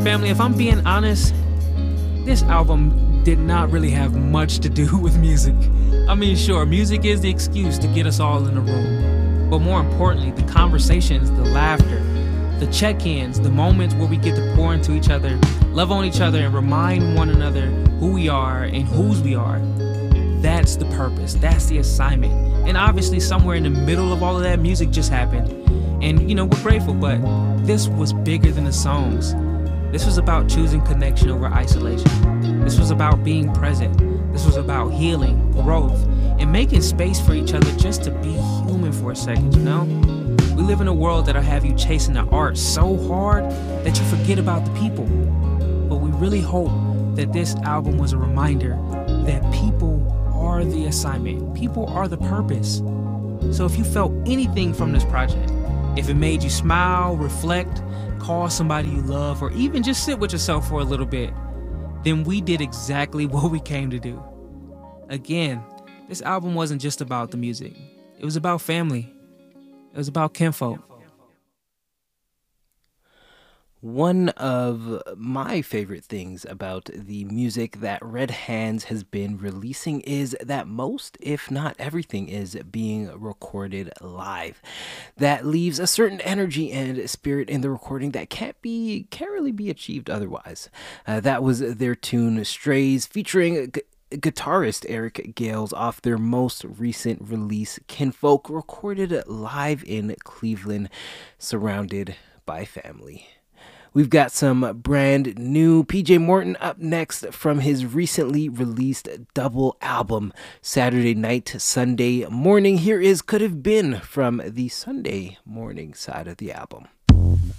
Family, if I'm being honest, this album did not really have much to do with music. I mean, sure, music is the excuse to get us all in a room. But more importantly, the conversations, the laughter, the check-ins, the moments where we get to pour into each other, love on each other, and remind one another who we are and whose we are. That's the purpose. That's the assignment. And obviously, somewhere in the middle of all of that, music just happened. And, we're grateful, but this was bigger than the songs. This was about choosing connection over isolation. This was about being present. This was about healing, growth, and making space for each other just to be human for a second, We live in a world that'll have you chasing the art so hard that you forget about the people. But we really hope that this album was a reminder that people are the assignment. People are the purpose. So if you felt anything from this project, if it made you smile, reflect, call somebody you love, or even just sit with yourself for a little bit, then we did exactly what we came to do. Again, this album wasn't just about the music. It was about family. It was about kinfolk. One of my favorite things about the music that Red Hands has been releasing is that most, if not everything, is being recorded live. That leaves a certain energy and spirit in the recording that can't really be achieved otherwise. That was their tune Strays, featuring guitarist Eric Gales off their most recent release, Kinfolk, recorded live in Cleveland, surrounded by family. We've got some brand new PJ Morton up next from his recently released double album, Saturday Night, Sunday Morning. Here is Could Have Been from the Sunday morning side of the album.